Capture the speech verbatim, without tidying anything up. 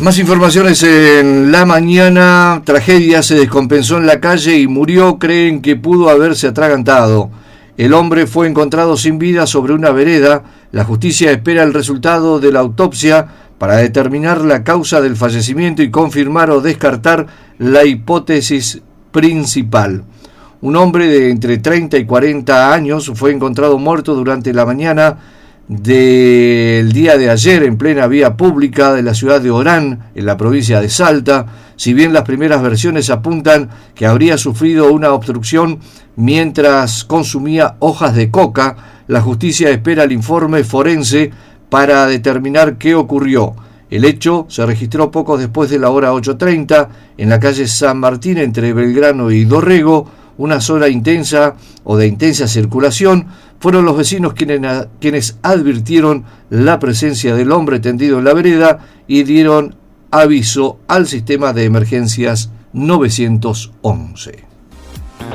Más informaciones en la mañana. Tragedia, se descompensó en la calle y murió. Creen que pudo haberse atragantado. El hombre fue encontrado sin vida sobre una vereda. La justicia espera el resultado de la autopsia para determinar la causa del fallecimiento y confirmar o descartar la hipótesis principal. Un hombre de entre treinta y cuarenta años fue encontrado muerto durante la mañana del día de ayer en plena vía pública de la ciudad de Orán, en la provincia de Salta. Si bien las primeras versiones apuntan que habría sufrido una obstrucción mientras consumía hojas de coca, la justicia espera el informe forense para determinar qué ocurrió. El hecho se registró poco después de la hora ocho treinta en la calle San Martín entre Belgrano y Dorrego. Una zona intensa o de intensa circulación. Fueron los vecinos quienes, quienes advirtieron la presencia del hombre tendido en la vereda y dieron aviso al sistema de emergencias nueve once.